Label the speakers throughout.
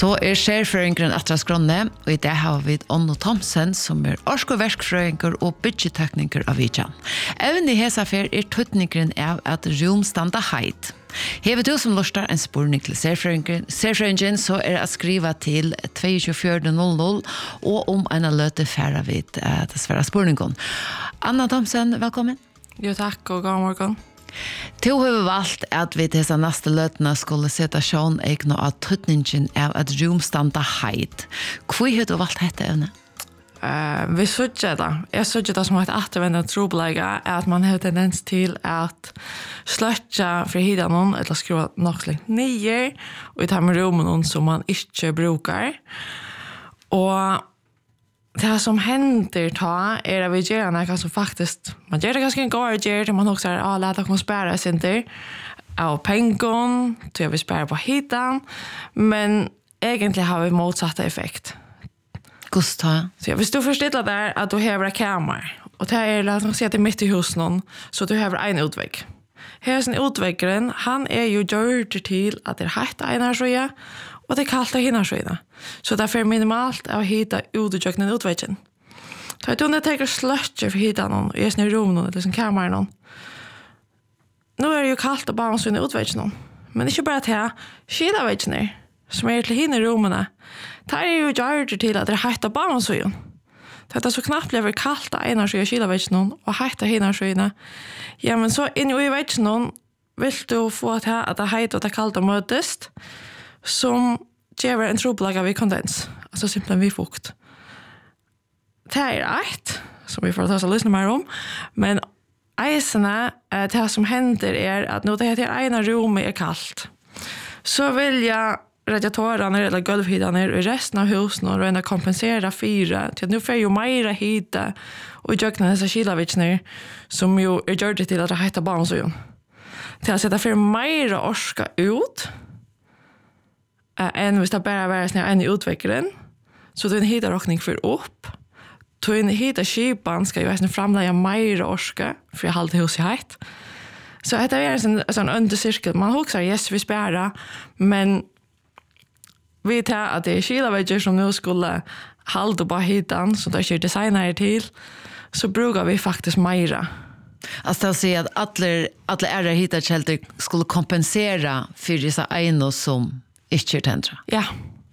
Speaker 1: Så skjærføringen Atra Skronne, og I dag har vi Onno Thomsen, som orskoverskfrøyinger og budgettekniker av Vidjan. Even I hesafer tøtningeren av at romstanda heit. Hever du som lortar en spurning til særføringen, så at skriva til 2400 og om en løte færre vid dessverre spurningen. Anna Thomsen, velkommen.
Speaker 2: Jo, takk, og god morgen.
Speaker 1: Du har valgt at vi til neste løtene skulle sette sjån egnet av tøtningen av at romstanda heit. Hvor har du valgt dette evne?
Speaker 2: Vi sørger det. Jeg sørger det som et ettervendet trobeleggere at man har tendens til at sløtja for hida noen, eller skruva nok litt nye, og ta med rommen noen som man ikke bruker. Og det som händer ta är att vi gör något som faktiskt man gör det ganska gorgeous man också är låta oss spara sin där av pengon till vi spara på hitan men egentligen har vi motsatta effekt.
Speaker 1: Gustav.
Speaker 2: Så jag vill stå förstå där att du har en kamera och det är låt oss säga att det är mitt I huset någon så du har en utväg. Här är en utvägaren han är ju gjord till att det heter ena så och det kallt hinna skyna. Så därför är minimalt att hitta utjöknen utvägen. Ta ett under take slötcher för hitta någon och just nu rum någon eller som kameran någon. Nu är det ju kallt att bara skyna utvägen någon. Men inte bara till skida vägen som är till hinna rummen. Det är ju gjort till att det heter bara skyna. Det är så knappt blir kallt att ena skyna skida vägen någon och heter hinna skyna. Ja men så in I vägen någon vill du få att det heter och det kallt och mötest. Som ger en trobelaga vid kondens. Alltså simpelthen vid fukt. Det är ett som vi får ta oss och lyssna mer om. Men eisene, det som händer är att nu det heter ena rummet är kallt. Så vill jag radiatorerna eller golvhidarna I resten av husen och röna kompensera fyra till att nu får ju mera hita och jökna dessa kilavitsner som ju gör det till att det heter barnsöjon. Till att sätta för mera orska ut än hvis det bara var sån en utvecklaren så den hita rockning för upp då en hita skipan ska ju vara framlägga mer orska för jag håller hus I heitt så det är en sån undercirkel man huxar yes vi spärra men vi tar att det är kilowatt som nu skulle hålla på hitan så det är designer till så brukar vi faktiskt mera.
Speaker 1: Alltså att säga att alla är hitarkältor skulle kompensera för dessa eno som inte tändra.
Speaker 2: Ja.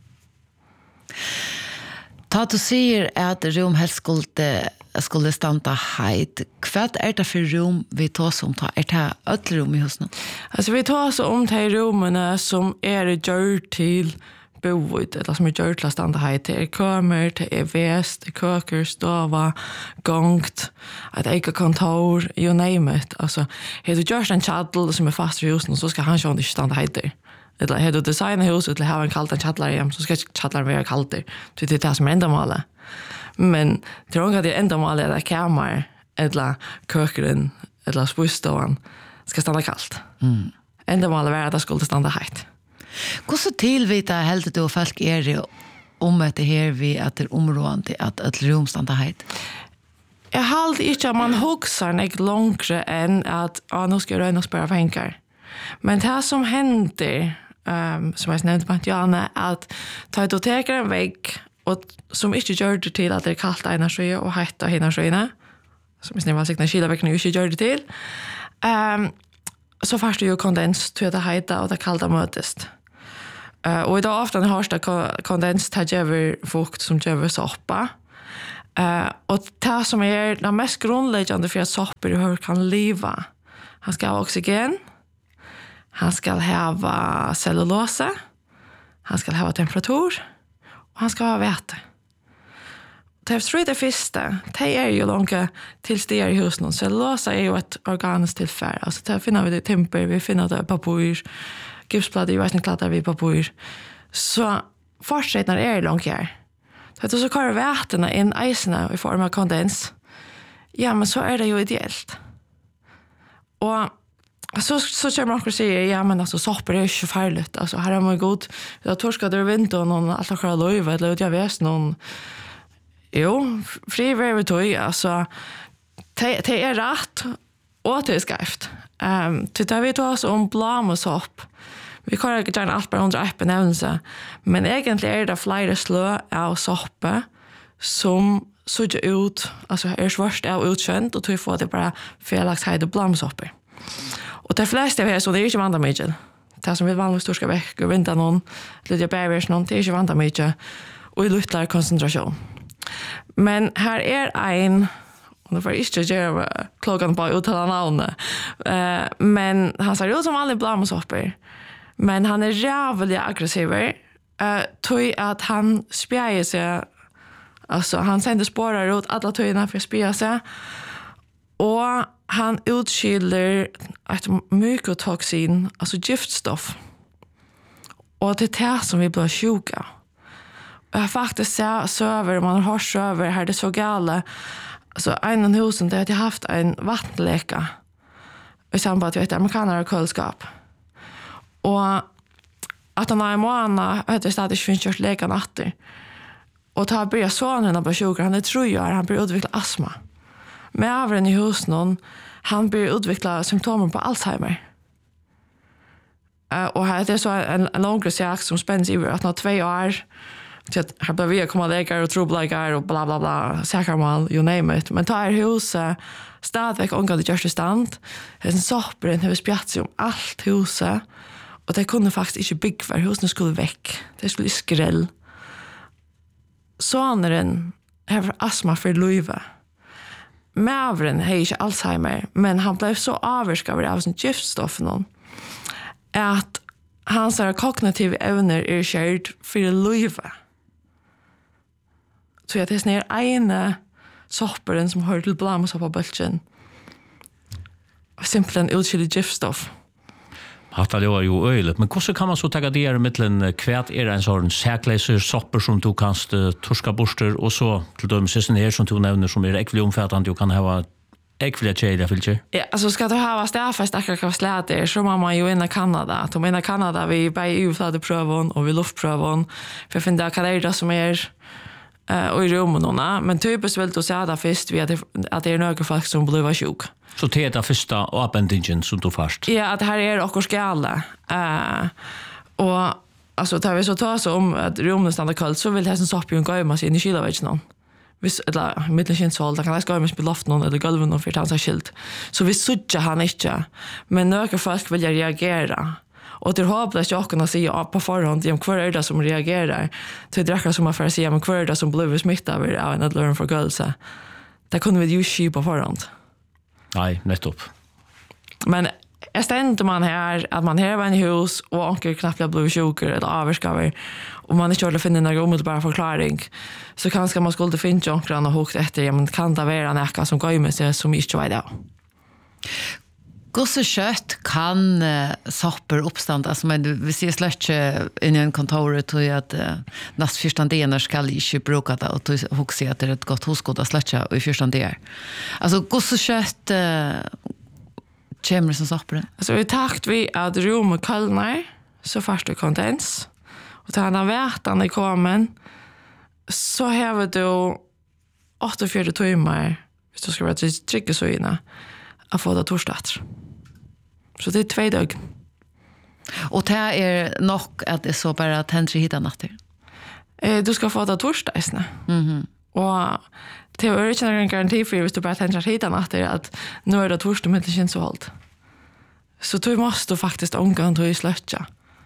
Speaker 1: Ta du säger att rum helst skulle stanna heit. Vad är det för rum vi tar som tar? Är det alla rum I husen?
Speaker 2: Alltså vi tar så om de rummen som är gjort till boet, eller som är gjort till att stanna heit. Det är kamer, det är väst, det är köker, stava, gångt, ett eget kontor, you name it. Alltså, har du gjort en chaddel som är fast I husen så ska han inte stanna heit där. Eller har du designat huset eller har en kallt en chattlare hem så ska chattlare vara kallt där. Det är det som är ändamålet. Men det är det ändamålet eller kammar eller kökaren eller spusstovan ska stanna kallt. Ändamålet är att det skulle stanna heit.
Speaker 1: Hur så tillvita helt du folk är det om att det här vi att det området att rum stanna heit?
Speaker 2: Jag håller inte att man huxar något längre än att nu ska jag röna och spara pengar. Men det som händer som jag nämnde på Janne att ta ett otäcker en vägg och som inte gör det till att det är kallt ena sjöa och hetta hina sjöna som är snäva sikna kilaväggen inte gör det till så fast ju kondens till det hetta och det kalla mötest och idag ofta har det kondens till över fukt som över soppa och det som är det mest grundläggande för att soppor kan leva han ska ha oxygen. Han ska ha cellulosa. Han ska ha temperatur. Och han ska ha väte. Det första. Det är ju långa tillsteg I husen. Cellulosa är ju ett organiskt tillfälle. Alltså där finner vi det temper. Vi finner det papur. Gipsplatt I väsentligt kladdar vi papur. Så fortsättningar är långt här. Så så kör vätena in isen I form av kondens. Ja, men så är det ju ideellt. Och så kör man och säger ja men alltså soppor är ju farligt alltså här är man god jag torskar där vinter och någon allt har löv eller jag vet någon jo fri very toy alltså det är rätt och det är skevt till där vi tar oss om blam och sopp Vi kan gärna allt bara under ett benämnelse. Men egentligen det flera slö av soppa som såg ut, alltså svårt av utkänt och tror att det bara felaktighet och blamsopper. Och de flesta av er så det är inte vant mycket. Det som vi vanligt stor ska väck och vinta någon, lite bävers någon, det är inte vant mycket. Och i luttar koncentration. Men här är en, och det får inte göra klockan på att uttala namnet, men han ser ut som alla blamsopper. Men han är jävligt aggressiv. Tror att han spjäger sig. Alltså han sänder spårar ut alla töjorna för att spjäga sig. Och han utskiljer ett mykotoxin, alltså giftstoff. Och det är det som vi blir sjuka. Jag har faktiskt söver, man har söver här, det är så galet. Alltså en av husen där jag har haft en vattenläcka. I samband med att amerikaner har kölskap. Och att han har en månad hade stadigt finns kört läkaren efter. Och då börjar sonen på 20, han är 3 år, han börjar utveckla astma. Med avren i husen, han börjar utveckla symptomer på Alzheimer. Och här det är så en långre sak som spänns över att han har 2 år. Så att här blir vi komma läkare och trobläkare och bla bla bla, säkermål, you name it. Men ta huset stadigväck omgående görs i stand. En soppren har spjatt sig om allt huset. Och det kunde faktiskt inte bygga för husen skulle väck. Det skulle skräll. Soneren har astma för luva. Mavren har inte Alzheimer, men han blev så avskärad av sin giftstoff att hans kognitiva evner är skärd för luva. Så att det är ena sopperen som hör till blamsoppabölken. Simpelthen utskillig giftstoff.
Speaker 3: Hatta det var ju öjligt, men hur kan man så ta det mellan kvärt är en sån säkläser sopper som du kan torska borster och så till de sisten här som du nämner som är äckligt omfattande och kan ha äckligt tjejer filter.
Speaker 2: Ja, alltså ska du ha stäffast akkurat släter så man ju in i Kanada. De i Kanada vi på EU-prövon och vi luftprövon för att finna kalorier som är och i rummen men typiskt väl då säga där först vi att det är några folk som blir sjuk.
Speaker 3: Så det är det första uppendingen som du först.
Speaker 2: Ja, att här är också skala. Och alltså tar vi så tar så om att rummet stannar kallt så vill det som soppen gå med sin i kylarväggen någon. Vis eller mittelkinshåll där kan det gå med på loft någon eller golven och för att han skilt. Så vi suger han inte. Men några folk vill reagera. Och det hoppas jag kunna se på förhand om kvar är det som reagerar. Det dräcker som man får se om kvar är det som blir smittad av en eller förgåelse. Det kunde vi ju se på förhand.
Speaker 3: Nej, nettopp.
Speaker 2: Men ständigt man här att man här var en hus och onkel knappt jag blev sjuk eller avskaver och man inte skulle finna någon omedelbar förklaring så kanske man skulle finna onkran och hukt efter ja, men kan det vara näka som går med sig som inte var det.
Speaker 1: Gosse kött kan sopper uppstanda som vi ser släck in i en kontor tror jag att näst första delen ska inte bruka det och huxa att det är ett gott husgård att släcka i första delen. Alltså gosse kött kommer som sopper.
Speaker 2: Alltså i takt vi att rummet kallnar så fast det kondens och tar han vätan i komen så har du 48 timmar hvis du ska vara trygg så inne att få det torsdags. Så det är 2 dagar.
Speaker 1: Och det är nog att det så bara tänder hitta natter.
Speaker 2: Du ska få det torsdags. Och det är inte en garanti för att du bara tänder hitta natter att nu är det torsdag men det känns så hållt. Så du måste faktiskt omgående i slötja.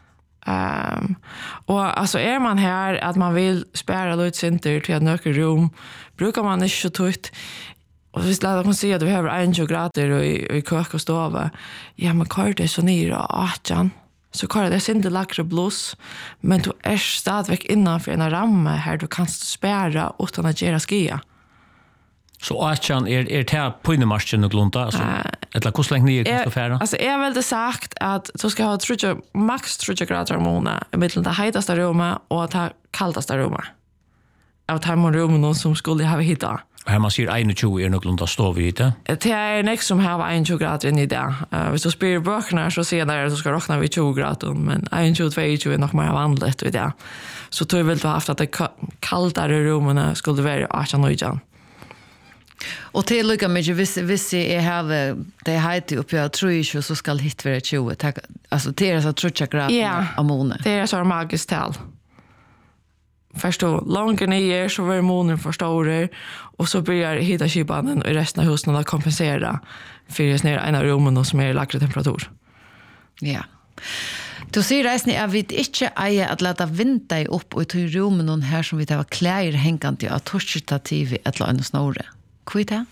Speaker 2: Och alltså är man här att man vill spärra lite center till ett nöker rum brukar man inte så tutt. Och hvis lär man se att vi har 21 grader i kök och stova. Ja, men kvar det så nere 18. Så kvar det inte lackre blås. Men du är stadigväck innanför en ramme här du kan spärra utan att göra skia.
Speaker 3: Så 18 är det på innemarschen och glunta? Alltså, eller hur länge ni kan färra?
Speaker 2: Alltså, jag vill det sagt att du ska ha max 30 grader månad i mitten av det hetaste rummet och det kaltaste rummet. Av det här rummet som skulle ha hittat.
Speaker 3: Här man ser 21 är nog lunda stå vid det.
Speaker 2: Det är näst som har 21 grader in i det. Hvis du spyr böckerna så ser där att du ska räkna vid 20 grader. Men 21-22 är nog mer vanligt vid det. Så tror jag väl du har haft att det kallare rummen skulle vara 18-19.
Speaker 1: Och till lika mycket visst jag har det heter uppe jag tror ju så ska hit vara 20. Alltså det är så trutcha grad av månen.
Speaker 2: Det är så magiskt tal. Förstå, långt ner så var månen för stora och så börjar hitta skibanen i resten av husen att kompensera för just ner en av rummen som är lägre temperatur.
Speaker 1: Ja. Du säger resten är vi inte ejer att låta vinta upp och ta rummen någon här som vi tar kläder hängande av torstativ eller en snore. Kvita?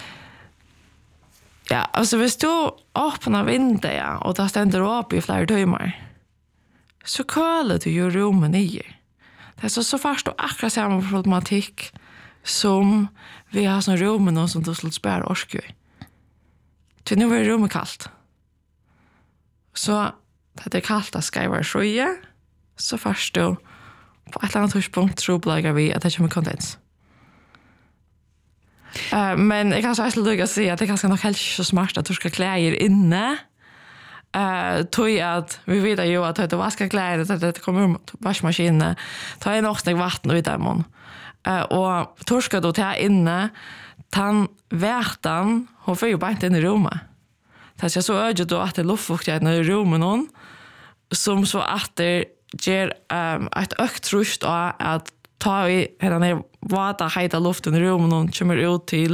Speaker 2: Ja, alltså hvis du öppnar vindet och det ständer upp i flera timmar så kallar du ju rummen i. Det är så fast och akkurat samma problematik som vi har som rummen som du skulle spara orskö. Till nu är rummet kallt. Så det är kallt att ska vara sjöja så fast du på ett annat tidspunkt tror vi att det kommer kondens. Men jag kan så lycka säga att det kanske nog helt så smart att du ska kläder inne. Tog att vi vet ju att det vaska kläder att det kommer vaskmaskinen. Ta en också vatten ut där mon. Och torska då ta inne tan värtan hon får ju bara inte in i rummet. Det är så öde då att det luftfuktighet i rummet någon som så att det ger ett ökt trust av att ta i hela ner vata hejta luften i rummet och kommer ut till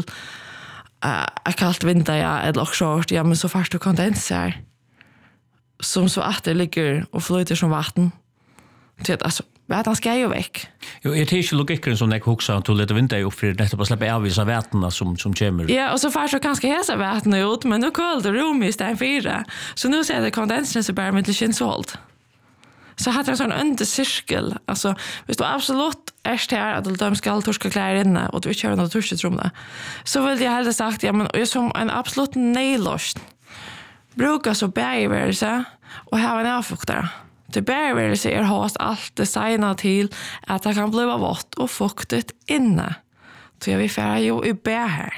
Speaker 2: ett kallt vinter eller också men så fast du kondenser som så att det ligger och flyter som vatten. Så alltså vatten ska ju väck.
Speaker 3: Jo, det är inte logiken som jag huxar till lite vinter upp för detta bara släppa avvisa vattnen som kommer.
Speaker 2: Ja, och så fast så kanske hesa vatten ut men nu kallt rum i stan 4. Så nu ser det kondensen så bara med lite kinsolt. Så hade en sån undercirkel. Alltså, hvis du absolut är här att de ska torska kläder inne och du kör något torsketrum där. Så vill jag hellre sagt, ja men jag som en absolut nejlost. Brukar så bergvärelse och ha en avfuktare. Det bergvärelse är hast allt designat till att det kan bli vått och fuktigt inne. Så jag vill färra ju i bär här.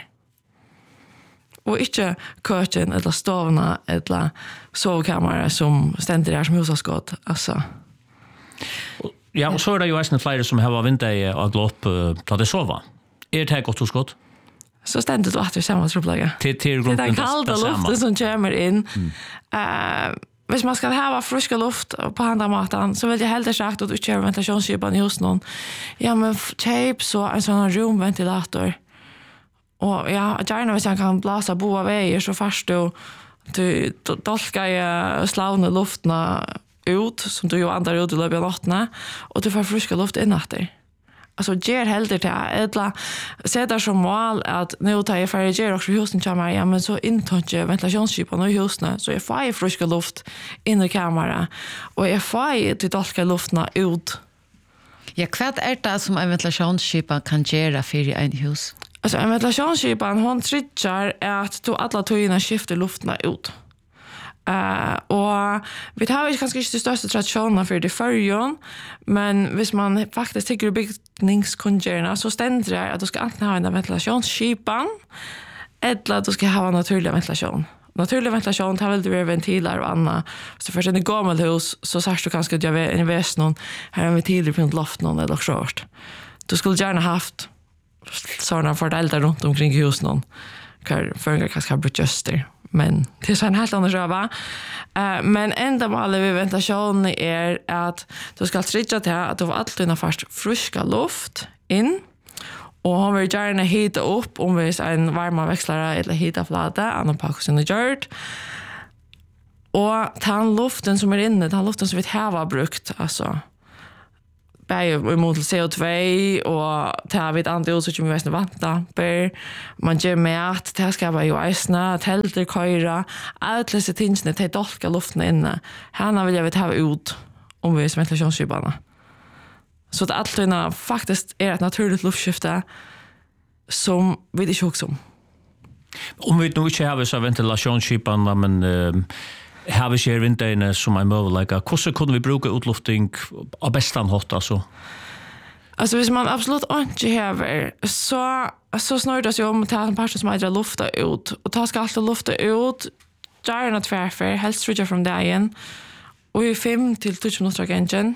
Speaker 2: Och inte köken eller stovna eller sovkammare som ständer där som husaskott. Alltså.
Speaker 3: Ja, och så är det ju en flera som har vinter och glopp till det sova. Är det här gott hos skott?
Speaker 2: Så ständer du att du samma troppläge.
Speaker 3: Till
Speaker 2: det är den kalda luften som kommer in. Hvis man ska ha friska luft på andra matan så vill jag hellre sagt att du kör ventilationsskipan i hos någon. Ja, men tape så en sån rumventilator. Och ja, gärna hvis jag kan blåsa boa vägar så fast du dolkar slavna luftna ut som du ju andar ut i löpet av nattna och du får friska luft innatter. Alltså ger hellre till eller sätter som mål att nu tar jag för ger också husen kommer ja men så intonge ventilationsskipan i husen så jag får friska luft in i kameran och jag får till dolka luftna ut.
Speaker 1: Ja, vad är det som en ventilationsskipan kan göra för en hus?
Speaker 2: Alltså en ventilationsskipan hon triggar att du alla tygerna skiftar luften ut. Och vi har ju kanske inte de största traditionerna för det förrjon, men hvis man faktiskt tycker byggningskongerna så ständer det att du ska antingen ha en ventilationsskipan eller att du ska ha naturlig ventilation. Naturlig ventilation tar väl det ventiler och annat. Så för en gammal hus så säger du kanske att jag vet en väst någon här en ventiler på loft någon eller short. Du skulle gärna haft sådana fördelar runt omkring hus någon. För kanske har brutit öster. Men det är så en helt annan röva. Men enda målet vid ventilation är att du ska trygga till att du får alltid först friska luft in. Och hon vill gärna hita upp om vi är en varmaväxlare eller hita flata. Annan på sin gjort. Och den luften som är inne, den luften som vi har brukt, alltså bäger emot CO2 och tar vi ett annat ut så kommer vi väsna vattendamper. Man gör mat, det ska vara ju äsna, tälter, köra. Allt dessa tingene till dolka luften inne. Här vill jag vet ha ut om vi är ventilationsskibarna. Så att allt det faktiskt är ett naturligt luftskifte som vi inte också om.
Speaker 3: Om vi nu inte har så ventilationsskibarna, men har vi ser vintern som en möjlighet. Hur kunde vi bruka utluftning av bästan hot alltså?
Speaker 2: Alltså hvis man absolut inte har så snurras ju om att ta en part som är lufta ut och ta ska alltid lufta ut gärna tvärför helst fridge från där igen och i 5 till 20 minuter igen.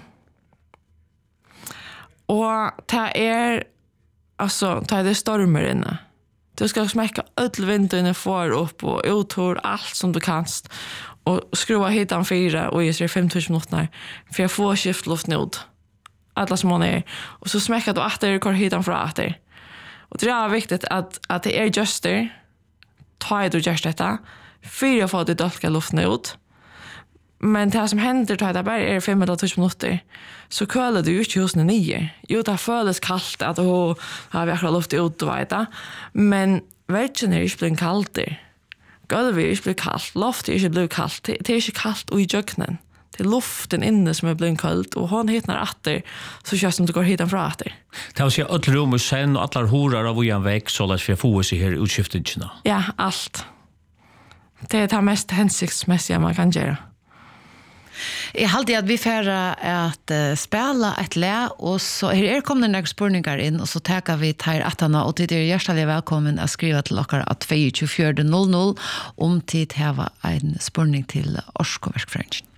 Speaker 2: Och ta är alltså ta det stormar inne. Du ska smäcka öll vinduene för upp och utor allt som du kanst och skruva hitan 4 och ge sig 5000 minuter för jag får skiftluft ned. Alla som man är. Och så smäcker du att det är hitan för att det. Och det är viktigt att det är just det. Ta du just detta. För jag får det dolka luften ut. Men det som händer tar det bara är 5 eller 1000 minuter. Så köler du inte just 9. Jo, det føles kallt att har vi akkurat luft ut och vet. Men vägen är inte blivit kallt där. Gulvet är inte blivit kallt. Luft är inte blivit kallt. Det är inte kallt och i jöknen. Det är luften inne som är blivit kallt. Och hon hittar atter så känns som det går hitan från atter.
Speaker 3: Det har sig alla rum och sen och alla horar av en väg så att vi får sig här utskiftarna.
Speaker 2: Ja, allt. Det är det mest hänsiktsmässiga man kan göra.
Speaker 1: Jag hade att vi färra att spela ett lä och så här kommer några spurningar in och så tackar vi till attarna och till er hjärtligt välkommen att skriva till oss att 2400 om tid här var en spurning till Orskoverkfränchen.